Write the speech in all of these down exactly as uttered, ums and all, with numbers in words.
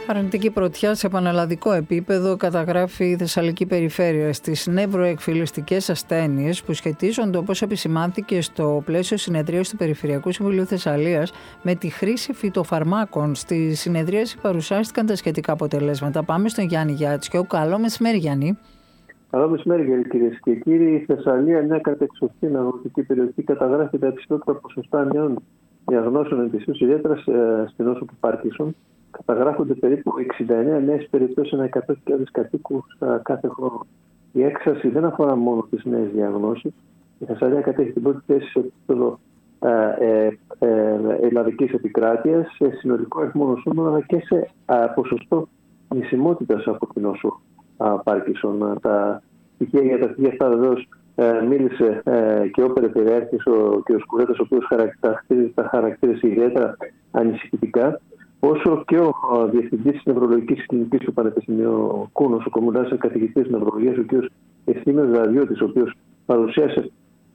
Αρνητική πρωτιά σε πανελλαδικό επίπεδο καταγράφει η Θεσσαλική Περιφέρεια στις νευροεκφυλιστικές ασθένειες που σχετίζονται, όπως επισημάνθηκε στο πλαίσιο συνεδρίας του Περιφερειακού Συμβουλίου Θεσσαλίας, με τη χρήση φυτοφαρμάκων. Στη συνεδρίαση παρουσιάστηκαν τα σχετικά αποτελέσματα. Πάμε στον Γιάννη Γιάτσιο. Καλό μεσημέρι, Γιάννη. Καλό μεσημέρι, κυρίες και κύριοι. Η Θεσσαλία, μια κατεξοχήν αγροτική περιοχή, καταγράφει τα υψηλότερα ποσοστά νέων διαγνώσεων ετησίως, ιδιαίτερα στην νόσο του Πάρκινσον. Καταγράφονται περίπου εξήντα εννέα νέες περιπτώσεις ανά εκατό χιλιάδες κατοίκους κάθε χρόνο. Η έξαρση δεν αφορά μόνο τις νέες διαγνώσεις. Η Θεσσαλία κατέχει την πρώτη θέση σε επίπεδο ε, ε, ελλαδικής επικράτειας, σε συνολικό αριθμό νοσούμενων, αλλά και σε α, ποσοστό νησιμότητας από την νόσο Πάρκινσον. Τα στοιχεία για τα στοιχεία αυτά βεβαίως ε, μίλησε ε, και ο Περιφερειάρχης, ο κ. Σκουρέτας, ο οποίος τα χαρακτήρισε ιδιαίτερα ανησυχητικά, όσο και ο Διευθυντής της Νευρολογικής Κλινικής του Πανεπιστημίου Νοσοκομείου, καθηγητής νευρολογίας, ο κ. Ευθύμιος Δαδιώτης, ο οποίος παρουσίασε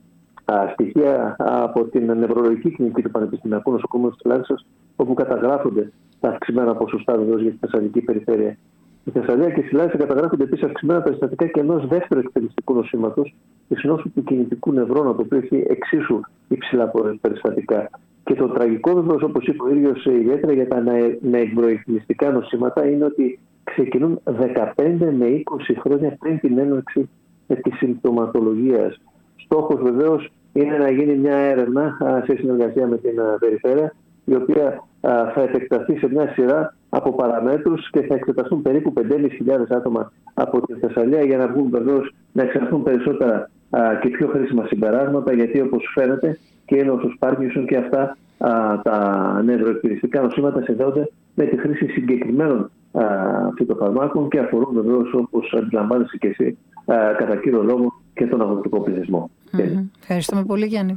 α, στοιχεία από την Νευρολογική Κλινική του Πανεπιστημιακού Νοσοκομείου της Λάρισσας, όπου καταγράφονται τα αυξημένα ποσοστά βεβαίως για τη Θεσσαλική Περιφέρεια. Η Θεσσαλία και στη Λάρισα καταγράφονται επίσης αυξημένα περιστατικά και ενός δεύτερου εκφυλιστικού νοσήματος, της νόσου του κινητικού νευρώνα, το οποίο έχει εξίσου υψηλά περιστατικά. Και το τραγικό, βεβαίως, όπως είπε ο ίδιος, ιδιαίτερα για τα νεεκδροεκφυλιστικά νοσήματα, είναι ότι ξεκινούν δεκαπέντε με είκοσι χρόνια πριν την έναρξη της συμπτωματολογίας. Στόχος, βεβαίως, είναι να γίνει μια έρευνα σε συνεργασία με την Περιφέρεια, η οποία θα επεκταθεί σε μια σειρά από παραμέτρους και θα εξεταστούν περίπου πέντε χιλιάδες πεντακόσια άτομα από τη Θεσσαλία, για να βγουν βεβαίως να εξαρθούν περισσότερα α, και πιο χρήσιμα συμπεράσματα, γιατί όπως φαίνεται και η νόσος Πάρκινσον και αυτά α, τα νευροεκφυλιστικά νοσήματα συνδέονται με τη χρήση συγκεκριμένων α, φυτοφαρμάκων και αφορούν βεβαίως, όπως αντιλαμβάνεσαι και εσύ, α, κατά κύριο λόγο και τον αγροτικό πληθυσμό. Mm-hmm. Ευχαριστούμε πολύ, Γιάννη.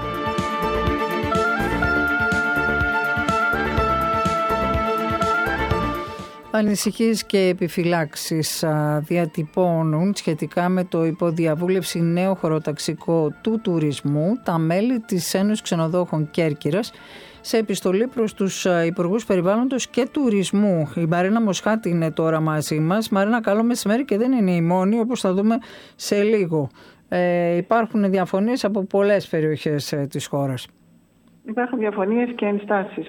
Ανησυχίες και επιφυλάξεις διατυπώνουν σχετικά με το υποδιαβούλευση νέο χωροταξικό του τουρισμού τα μέλη της Ένωσης Ξενοδόχων Κέρκυρας σε επιστολή προς τους Υπουργούς Περιβάλλοντος και Τουρισμού. Η Μαρίνα Μοσχάτη είναι τώρα μαζί μας. Μαρίνα, καλό μεσημέρι, και δεν είναι η μόνη, όπως θα δούμε σε λίγο. Ε, υπάρχουν διαφωνίες από πολλές περιοχές ε, της χώρας. Υπάρχουν διαφωνίες και ενστάσεις.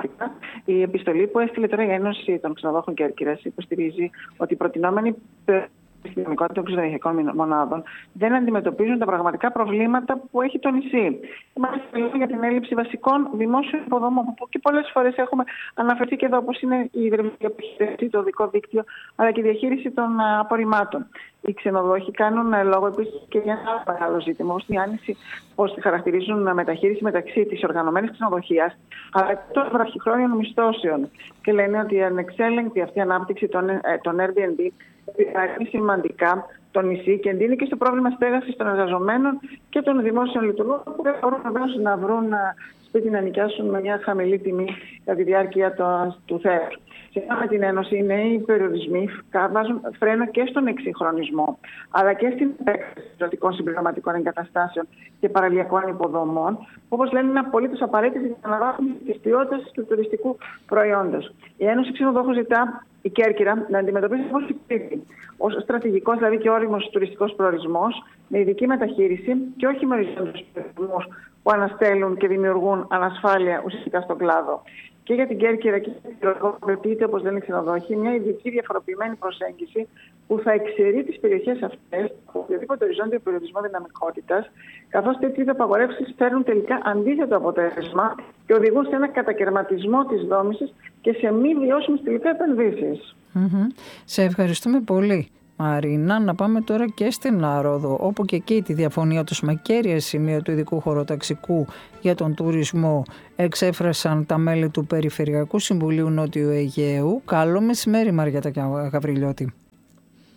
Η επιστολή που έστειλε τώρα η Ένωση των Ξενοδόχων Κέρκυρας υποστηρίζει ότι οι προτινόμενοι στη δυναμικότητα των ξενοδοχειακών μονάδων δεν αντιμετωπίζουν τα πραγματικά προβλήματα που έχει το νησί. Μάλιστα, μιλάμε για την έλλειψη βασικών δημόσιων υποδομών, που και πολλές φορές έχουμε αναφερθεί και εδώ, όπως είναι η υδρολογική επιχείρηση, το οδικό δίκτυο, αλλά και η διαχείριση των απορριμμάτων. Οι ξενοδόχοι κάνουν λόγο επίσης και για ένα άλλο μεγάλο ζήτημα, ως η άνηση, πώς χαρακτηρίζουν μεταχείριση μεταξύ της οργανωμένης ξενοδοχείας αλλά και των βραχυχρόνιων μισθώσεων. Και λένε ότι η ανεξέλεγκτη αυτή ανάπτυξη των, των Airbnb επηρεάζει σημαντικά το νησί και εντείνει και στο πρόβλημα στέγασης των εργαζομένων και των δημόσιων λειτουργών, που δεν μπορούν να βρουν σπίτι να νοικιάσουν με μια χαμηλή τιμή κατά τη διάρκεια του θέατρου. Σύμφωνα με την Ένωση, οι νέοι περιορισμοί βάζουν φρένο και στον εξυγχρονισμό, αλλά και στην επέκταση των συμπληρωματικών εγκαταστάσεων και παραλιακών υποδομών, που, όπως λένε, είναι απολύτως απαραίτητες για την αναβάθμιση της ποιότητας του τουριστικού προϊόντος. Η Ένωση Ξενοδόχων ζητά η Κέρκυρα να αντιμετωπίσει ως στρατηγικός, δηλαδή και όριμος τουριστικός προορισμός, με ειδική μεταχείριση και όχι με οριζόντιους περιορισμούς που αναστέλουν και δημιουργούν ανασφάλεια ουσιαστικά στον κλάδο. Και για την Κέρκυρα και για την Κέρκυρα απαιτείται, όπως λένε οι ξενοδόχοι, μια ειδική διαφοροποιημένη προσέγγιση που θα εξαιρεί τις περιοχές αυτές από οποιοδήποτε οριζόντιο περιορισμό δυναμικότητας, καθώς τέτοιες απαγορεύσεις φέρνουν τελικά αντίθετο αποτέλεσμα και οδηγούν σε ένα κατακαιρματισμό της δόμησης και σε μη βιώσιμες τελικά επενδύσεις. Mm-hmm. Σε ευχαριστούμε πολύ, Μαρίνα. Να πάμε τώρα και στην Άροδο, όπου και εκεί τη διαφωνία τους με κέρια σημεία του ειδικού χωροταξικού για τον τουρισμό εξέφρασαν τα μέλη του Περιφερειακού Συμβουλίου Νότιου Αιγαίου. Καλό μεσημέρι, Μαριέτα Γαβριλιώτη.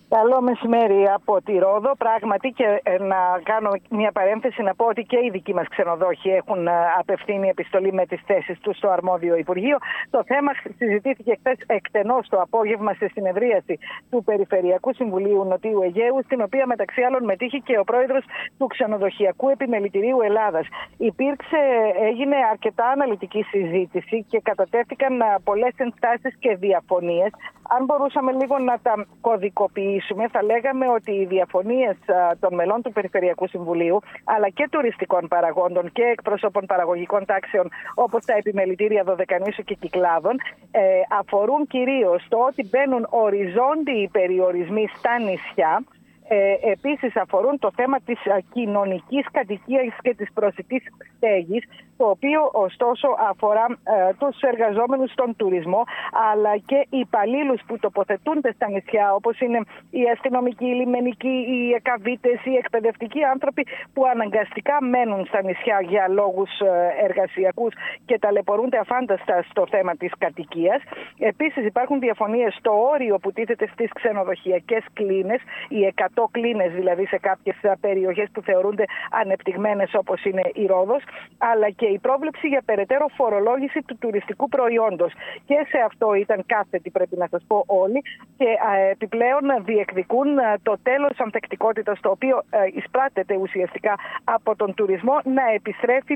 Καλό μεσημέρι από τη Ρόδο. Πράγματι, και να κάνω μια παρένθεση να πω ότι και οι δικοί μας ξενοδόχοι έχουν απευθύνει επιστολή με τις θέσεις τους στο αρμόδιο Υπουργείο. Το θέμα συζητήθηκε χθες εκτενώς το απόγευμα σε συνεδρίαση του Περιφερειακού Συμβουλίου Νοτιού Αιγαίου, στην οποία μεταξύ άλλων μετήχε και ο πρόεδρος του Ξενοδοχειακού Επιμελητηρίου Ελλάδας. Υπήρξε, έγινε αρκετά αναλυτική συζήτηση και κατατέθηκαν πολλές ενστάσεις και διαφωνίες. Αν μπορούσαμε λίγο να τα κωδικοποιήσουμε, θα λέγαμε ότι οι διαφωνίες των μελών του Περιφερειακού Συμβουλίου, αλλά και τουριστικών παραγόντων και εκπροσώπων παραγωγικών τάξεων, όπως τα επιμελητήρια Δωδεκανήσου και Κυκλάδων, ε, αφορούν κυρίως το ότι μπαίνουν οριζόντιοι περιορισμοί στα νησιά. Ε, επίσης αφορούν το θέμα της α, κοινωνικής κατοικίας και της προσιτής στέγης, το οποίο ωστόσο αφορά ε, τους εργαζόμενους στον τουρισμό, αλλά και οι υπαλλήλους που τοποθετούνται στα νησιά, όπως είναι οι αστυνομικοί, οι λιμενικοί, οι εκαβίτες, οι εκπαιδευτικοί άνθρωποι που αναγκαστικά μένουν στα νησιά για λόγους ε, εργασιακούς και ταλαιπωρούνται αφάνταστα στο θέμα της κατοικίας. Επίσης υπάρχουν διαφωνίες στο όριο που τίθεται στις ξενοδοχειακές κλίνες, οι εκατό κλίνες δηλαδή σε κάποιες περιοχές που θεωρούνται ανεπτυγμένες, όπως είναι η Ρόδος, αλλά και η πρόβλεψη για περαιτέρω φορολόγηση του τουριστικού προϊόντος. Και σε αυτό ήταν κάθετοι, πρέπει να σας πω, όλοι, και επιπλέον διεκδικούν το τέλος ανθεκτικότητας, το οποίο εισπράττεται ουσιαστικά από τον τουρισμό, να επιστρέφει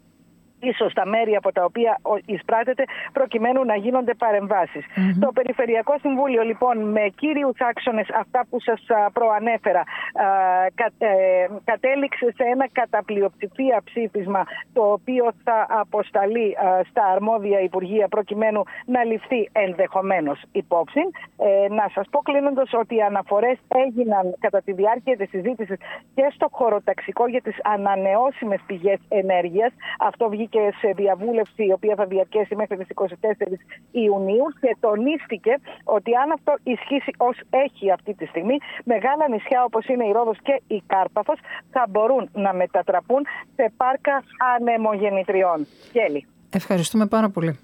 ίσως τα μέρη από τα οποία εισπράττεται, προκειμένου να γίνονται παρεμβάσεις. Mm-hmm. Το Περιφερειακό Συμβούλιο, λοιπόν, με κύριους άξονες αυτά που σας προανέφερα, α, κα, ε, κατέληξε σε ένα κατά πλειοψηφία ψήφισμα, το οποίο θα αποσταλεί α, στα αρμόδια Υπουργεία, προκειμένου να ληφθεί ενδεχομένως υπόψη. Ε, να σας πω κλείνοντας ότι οι αναφορές έγιναν κατά τη διάρκεια της συζήτησης και στο χωροταξικό για τις ανανεώσιμες πηγές ενέργειας. Αυτό βγήκε και σε διαβούλευση, η οποία θα διαρκέσει μέχρι τις εικοστή τέταρτη Ιουνίου, και τονίστηκε ότι αν αυτό ισχύσει ως έχει αυτή τη στιγμή, μεγάλα νησιά όπως είναι η Ρόδος και η Κάρπαθος θα μπορούν να μετατραπούν σε πάρκα ανεμογεννητριών. Γέλη. Ευχαριστούμε πάρα πολύ.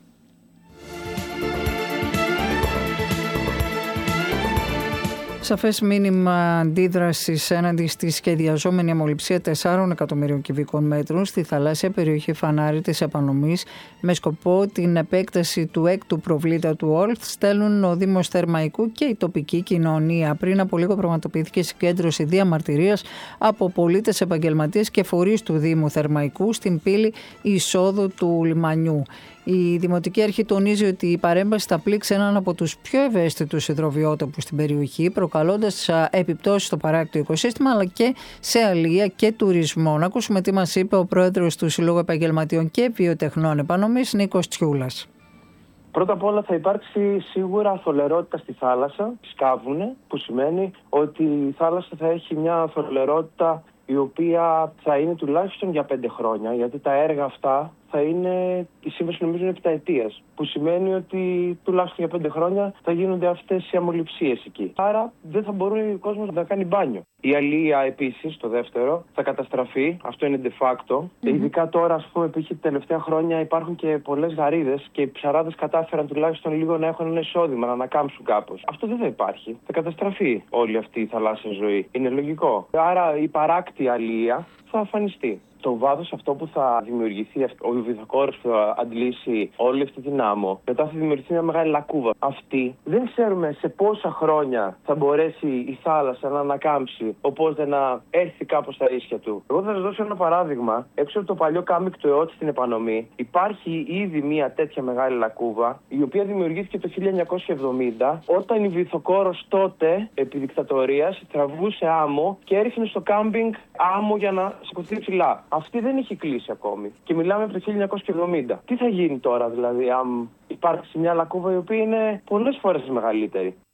Σαφές μήνυμα αντίδρασης έναντι στη σχεδιαζόμενη αμμολυψία τεσσάρων εκατομμυρίων κυβικών μέτρων στη θαλάσσια περιοχή Φανάρη της Επανομής, με σκοπό την επέκταση του έκτου προβλήτα του Όλθ, στέλνουν ο Δήμος Θερμαϊκού και η τοπική κοινωνία. Πριν από λίγο πραγματοποιήθηκε συγκέντρωση διαμαρτυρίας από πολίτες, επαγγελματίες και φορείς του Δήμου Θερμαϊκού στην πύλη εισόδου του λιμανιού. Η Δημοτική Αρχή τονίζει ότι η παρέμβαση θα πλήξει έναν από τους πιο ευαίσθητους υδροβιότοπους στην περιοχή, προκαλώντας επιπτώσεις στο παράκτιο οικοσύστημα, αλλά και σε αλεία και τουρισμό. Να ακούσουμε τι μας είπε ο πρόεδρος του Συλλόγου Επαγγελματιών και Βιοτεχνών Επανομής, Νίκος Τσιούλας. Πρώτα απ' όλα θα υπάρξει σίγουρα αθολερότητα στη θάλασσα, σκάβουνε, που σημαίνει ότι η θάλασσα θα έχει μια αθολερότητα η οποία θα είναι τουλάχιστον για πέντε χρόνια, γιατί τα έργα αυτά θα είναι, η σύμβαση νομίζω είναι επταετίας, που σημαίνει ότι τουλάχιστον για πέντε χρόνια θα γίνονται αυτές οι αμμολυψίες εκεί. Άρα δεν θα μπορεί ο κόσμος να κάνει μπάνιο. Η αλία επίσης, το δεύτερο, θα καταστραφεί, αυτό είναι de facto. Mm-hmm. Ειδικά τώρα, ας πούμε, που τα τελευταία χρόνια υπάρχουν και πολλές γαρίδες και οι ψαράδες κατάφεραν τουλάχιστον λίγο να έχουν ένα εισόδημα, να ανακάμψουν κάπως. Αυτό δεν θα υπάρχει. Θα καταστραφεί όλη αυτή η θαλάσσια ζωή. Είναι λογικό. Άρα η παράκτη αλία θα αφανιστεί. Το βάθος αυτό που θα δημιουργηθεί, ο βυθοκόρος που θα αντλήσει όλη αυτή την άμμο, μετά θα δημιουργηθεί μια μεγάλη λακκούβα. Αυτή δεν ξέρουμε σε πόσα χρόνια θα μπορέσει η θάλασσα να ανακάμψει, οπότε να έρθει κάπως στα ίσια του. Εγώ θα σας δώσω ένα παράδειγμα. Έξω από το παλιό κάμικ του ΕΟΤ στην Επανομή υπάρχει ήδη μια τέτοια μεγάλη λακκούβα, η οποία δημιουργήθηκε το χίλια εννιακόσια εβδομήντα, όταν η βυθοκόρος τότε, επί δικτατορίας, τραβούσε άμμο και έριχνε στο κάμπινγκ άμμο για να σηκωθεί ψηλά. Αυτή δεν έχει κλείσει ακόμη. Και μιλάμε από το χίλια εννιακόσια εβδομήντα. Τι θα γίνει τώρα, δηλαδή, αν υπάρξει μια λακκούβα η οποία είναι πολλές φορές μεγαλύτερη?